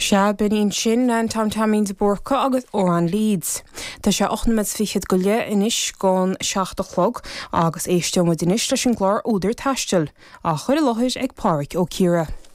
Se benín sin an tamtamín de borca agus ó an Leeds. Tá se 8 go le inis gón 7 agus éiste mu dinis leis an glár úidir taistil a chuir lothir ag páric ó Ciara.